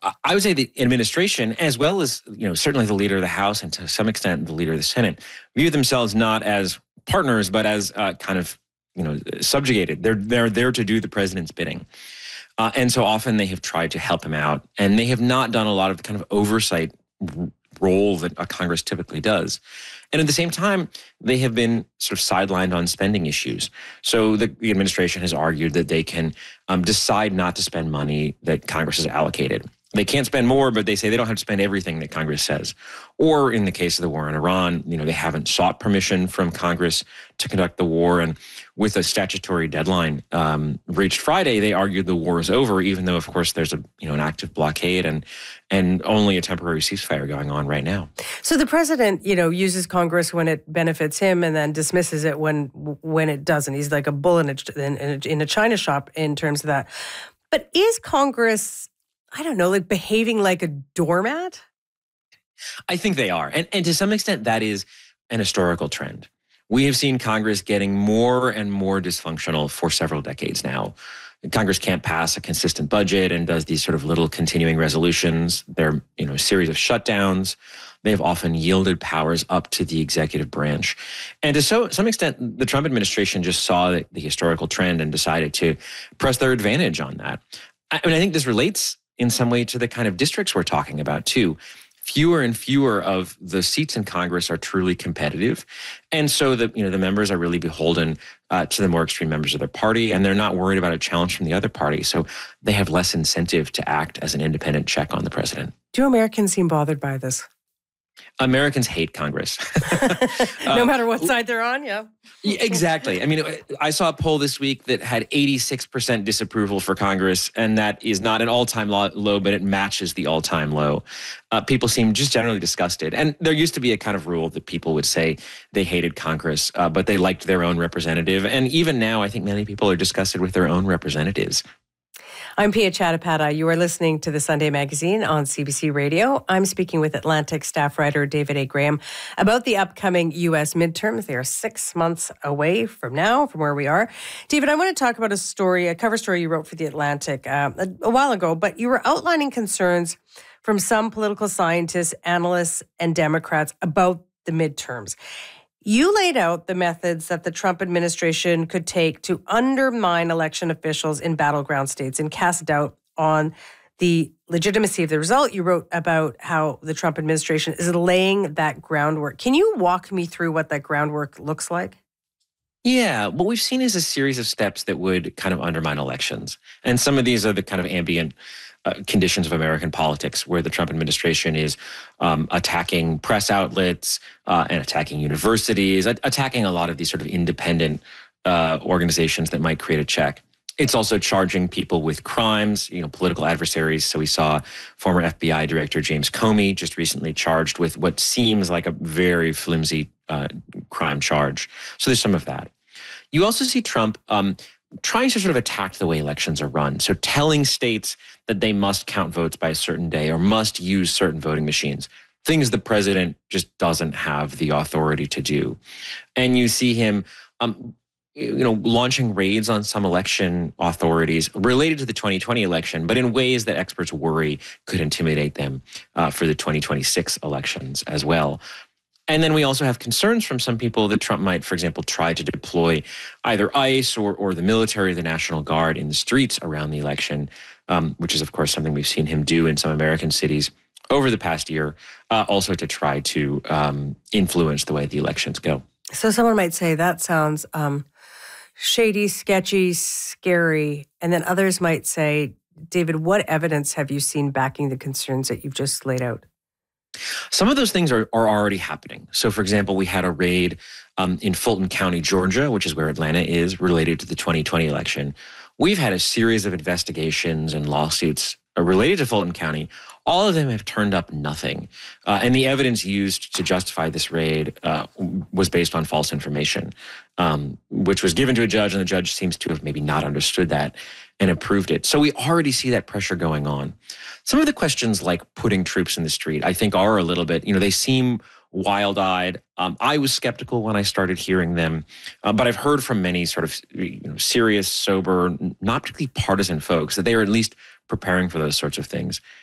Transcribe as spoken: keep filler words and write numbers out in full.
I would say the administration, as well as, you know, certainly the leader of the House and to some extent the leader of the Senate, view themselves not as partners, but as uh, kind of, you know, subjugated. They're they're there to do the president's bidding. Uh, and so often they have tried to help him out, and they have not done a lot of the kind of oversight role that a Congress typically does. And at the same time, they have been sort of sidelined on spending issues. So the, the administration has argued that they can um, decide not to spend money that Congress has allocated. They can't spend more, but they say they don't have to spend everything that Congress says. Or in the case of the war in Iran, you know, they haven't sought permission from Congress to conduct the war. And with a statutory deadline um, reached Friday, they argued the war is over, even though, of course, there's a you know an active blockade and and only a temporary ceasefire going on right now. So the president, you know, uses Congress when it benefits him and then dismisses it when when it doesn't. He's like a bull in a, in a, in a china shop in terms of that. But is Congress, I don't know, like behaving like a doormat? I think they are. And, and to some extent, that is an historical trend. We have seen Congress getting more and more dysfunctional for several decades now. Congress can't pass a consistent budget and does these sort of little continuing resolutions. They're, you know, a series of shutdowns. They have often yielded powers up to the executive branch. And to so, some extent, the Trump administration just saw the, the historical trend and decided to press their advantage on that. I mean, I think this relates in some way to the kind of districts we're talking about too. Fewer and fewer of the seats in Congress are truly competitive. And so the, you know, the members are really beholden uh, to the more extreme members of their party, and they're not worried about a challenge from the other party. So they have less incentive to act as an independent check on the president. Do Americans seem bothered by this? Americans hate Congress. No uh, matter what side they're on, yeah. Exactly. I mean, I saw a poll this week that had eighty-six percent disapproval for Congress, and that is not an all-time low, but it matches the all-time low. Uh, people seem just generally disgusted. And there used to be a kind of rule that people would say they hated Congress, uh, but they liked their own representative. And even now, I think many people are disgusted with their own representatives. I'm Pia Chattopadhyay. You are listening to the Sunday Magazine on C B C Radio. I'm speaking with Atlantic staff writer David A. Graham about the upcoming U S midterms. They are six months away from now, from where we are. David, I want to talk about a story, a cover story you wrote for The Atlantic uh, a, a while ago, but you were outlining concerns from some political scientists, analysts, and Democrats about the midterms. You laid out the methods that the Trump administration could take to undermine election officials in battleground states and cast doubt on the legitimacy of the result. You wrote about how the Trump administration is laying that groundwork. Can you walk me through what that groundwork looks like? Yeah, what we've seen is a series of steps that would kind of undermine elections. And some of these are the kind of ambient uh, conditions of American politics, where the Trump administration is um, attacking press outlets uh, and attacking universities, a- attacking a lot of these sort of independent uh, organizations that might create a check. It's also charging people with crimes, you know, political adversaries. So we saw former F B I Director James Comey just recently charged with what seems like a very flimsy uh, crime charge. So there's some of that. You also see Trump um, trying to sort of attack the way elections are run. So telling states that they must count votes by a certain day or must use certain voting machines, things the president just doesn't have the authority to do. And you see him um, you know, launching raids on some election authorities related to the twenty twenty election, but in ways that experts worry could intimidate them uh, for the twenty twenty-six elections as well. And then we also have concerns from some people that Trump might, for example, try to deploy either ICE or, or the military, the National Guard in the streets around the election, um, which is, of course, something we've seen him do in some American cities over the past year, uh, also to try to um, influence the way the elections go. So someone might say that sounds um, shady, sketchy, scary. And then others might say, David, what evidence have you seen backing the concerns that you've just laid out? Some of those things are, are already happening. So, for example, we had a raid um, in Fulton County, Georgia, which is where Atlanta is, related to the twenty twenty election. We've had a series of investigations and lawsuits uh, related to Fulton County. All of them have turned up nothing. Uh, and the evidence used to justify this raid uh, was based on false information, um, which was given to a judge, and the judge seems to have maybe not understood that and approved it. So we already see that pressure going on. Some of the questions like putting troops in the street, I think are a little bit, you know, they seem wild-eyed. Um, I was skeptical when I started hearing them, uh, but I've heard from many sort of you know, serious, sober, not particularly partisan folks that they are at least preparing for those sorts of things.